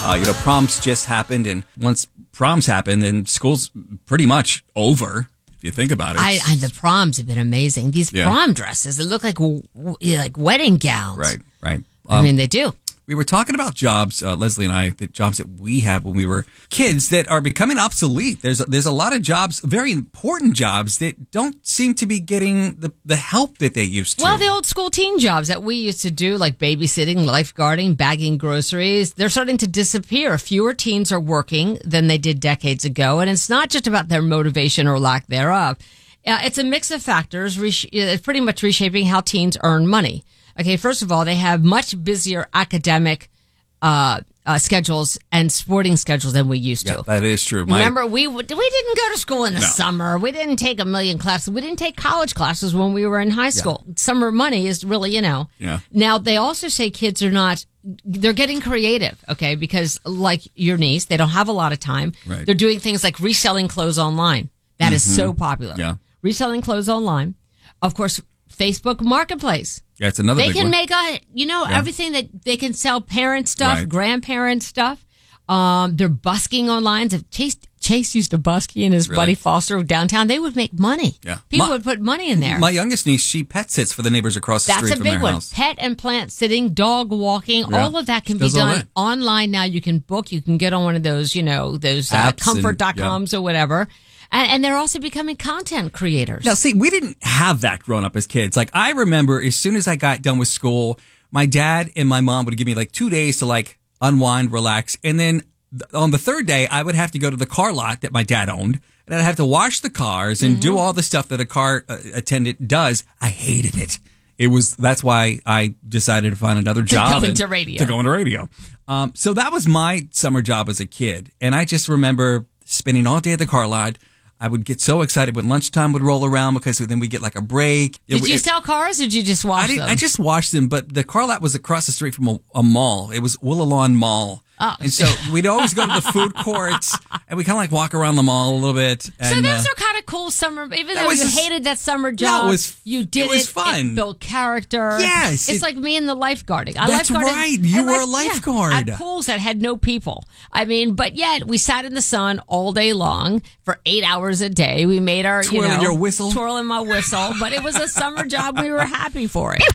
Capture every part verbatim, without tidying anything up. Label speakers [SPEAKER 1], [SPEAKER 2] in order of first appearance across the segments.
[SPEAKER 1] Uh, you know, proms just happened, and once proms happen, then school's pretty much over. If you think about it,
[SPEAKER 2] I, I the proms have been amazing. These yeah. prom dresses, they look like like wedding gowns.
[SPEAKER 1] Right, right.
[SPEAKER 2] Um, I mean, they do.
[SPEAKER 1] We were talking about jobs, uh, Leslie and I, the jobs that we had when we were kids that are becoming obsolete. There's there's a lot of jobs, very important jobs, that don't seem to be getting the, the help that they used to.
[SPEAKER 2] Well, the old school teen jobs that we used to do, like babysitting, lifeguarding, bagging groceries, they're starting to disappear. Fewer teens are working than they did decades ago, and it's not just about their motivation or lack thereof. Uh, it's a mix of factors, resh- it's pretty much reshaping how teens earn money. Okay, first of all, they have much busier academic uh, uh, schedules and sporting schedules than we used to.
[SPEAKER 1] Yeah, that is true. My,
[SPEAKER 2] Remember, we we didn't go to school in the
[SPEAKER 1] no.
[SPEAKER 2] summer. We didn't take a million classes. We didn't take college classes when we were in high school. Yeah. Summer money is really, you know.
[SPEAKER 1] Yeah.
[SPEAKER 2] Now, they also say kids are not, they're getting creative, okay, because like your niece, they don't have a lot of time.
[SPEAKER 1] Right.
[SPEAKER 2] They're doing things like reselling clothes online. That mm-hmm. is so popular.
[SPEAKER 1] Yeah.
[SPEAKER 2] Reselling clothes online. Of course, Facebook Marketplace.
[SPEAKER 1] Yeah, it's another
[SPEAKER 2] They
[SPEAKER 1] big
[SPEAKER 2] can
[SPEAKER 1] one.
[SPEAKER 2] make a, you know,
[SPEAKER 1] yeah.
[SPEAKER 2] everything that they can sell parent stuff,
[SPEAKER 1] right.
[SPEAKER 2] grandparent stuff. Um, they're busking online. If Chase, Chase used to busk and his
[SPEAKER 1] really?
[SPEAKER 2] buddy Foster downtown, they would make money.
[SPEAKER 1] Yeah.
[SPEAKER 2] People
[SPEAKER 1] my,
[SPEAKER 2] would put money in there.
[SPEAKER 1] My youngest niece, she pet sits for the neighbors across the
[SPEAKER 2] That's
[SPEAKER 1] street
[SPEAKER 2] a
[SPEAKER 1] from
[SPEAKER 2] big
[SPEAKER 1] their
[SPEAKER 2] one.
[SPEAKER 1] house.
[SPEAKER 2] Pet and plant sitting, dog walking,
[SPEAKER 1] Yeah.
[SPEAKER 2] all of that can
[SPEAKER 1] She
[SPEAKER 2] be
[SPEAKER 1] does all
[SPEAKER 2] done
[SPEAKER 1] that.
[SPEAKER 2] online now. You can book. You can get on one of those, you know, those uh, comfort dot coms
[SPEAKER 1] yeah.
[SPEAKER 2] or whatever. And, and they're also becoming content creators.
[SPEAKER 1] Now, see, we didn't have that growing up as kids. Like, I remember as soon as I got done with school, my dad and my mom would give me like two days to like unwind, relax. And then th- on the third day, I would have to go to the car lot that my dad owned. And I'd have to wash the cars and mm-hmm. do all the stuff that a car uh, attendant does. I hated it. It was, that's why I decided to find another job.
[SPEAKER 2] To go
[SPEAKER 1] and,
[SPEAKER 2] into radio.
[SPEAKER 1] To go into radio. Um, so that was my summer job as a kid. And I just remember spending all day at the car lot. I would get so excited when lunchtime would roll around because then we get like a break.
[SPEAKER 2] Did
[SPEAKER 1] it,
[SPEAKER 2] you
[SPEAKER 1] it,
[SPEAKER 2] sell cars or did you just wash
[SPEAKER 1] I
[SPEAKER 2] them?
[SPEAKER 1] I just washed them, but the car lot was across the street from a, a mall. It was Willalawn Mall.
[SPEAKER 2] Oh.
[SPEAKER 1] And so we'd always go to the food courts and we kind of like walk around the mall a little bit. And,
[SPEAKER 2] so those
[SPEAKER 1] uh,
[SPEAKER 2] are kind of cool summer, even though you
[SPEAKER 1] just,
[SPEAKER 2] hated that summer job,
[SPEAKER 1] no, it was,
[SPEAKER 2] you did it.
[SPEAKER 1] It was fun.
[SPEAKER 2] It built character.
[SPEAKER 1] Yes.
[SPEAKER 2] It's
[SPEAKER 1] it,
[SPEAKER 2] like me in the lifeguarding. I
[SPEAKER 1] that's
[SPEAKER 2] lifeguarded,
[SPEAKER 1] right. You
[SPEAKER 2] I
[SPEAKER 1] were a
[SPEAKER 2] life,
[SPEAKER 1] lifeguard.
[SPEAKER 2] Yeah, at pools that had no people. I mean, but yet we sat in the sun all day long for eight hours a day. We made our,
[SPEAKER 1] twirling
[SPEAKER 2] you know,
[SPEAKER 1] your whistle.
[SPEAKER 2] Twirling my whistle. But it was a summer job. We were happy for it.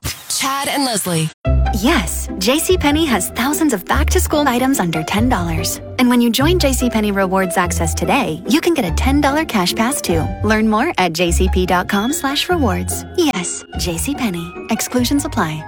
[SPEAKER 3] Chad and Leslie.
[SPEAKER 4] Yes, JCPenney has thousands of back-to-school items under ten dollars. And when you join JCPenney Rewards Access today, you can get a ten dollars cash pass too. Learn more at jcp.com slash rewards. Yes, JCPenney. Exclusions apply.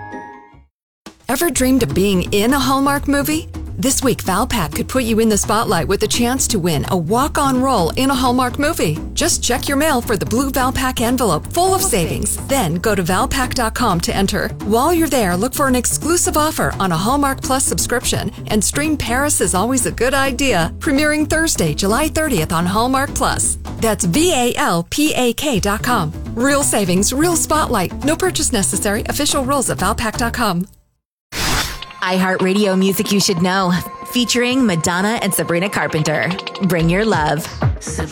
[SPEAKER 3] Ever dreamed of being in a Hallmark movie? This week, Valpak could put you in the spotlight with a chance to win a walk-on role in a Hallmark movie. Just check your mail for the blue Valpak envelope full of savings. Then go to valpak dot com to enter. While you're there, look for an exclusive offer on a Hallmark Plus subscription and stream Paris is Always a Good Idea, premiering Thursday, July thirtieth on Hallmark Plus. That's V A L P A K dot com. Real savings, real spotlight. No purchase necessary. Official rules at valpak dot com.
[SPEAKER 5] iHeartRadio music you should know, featuring Madonna and Sabrina Carpenter. Bring your love.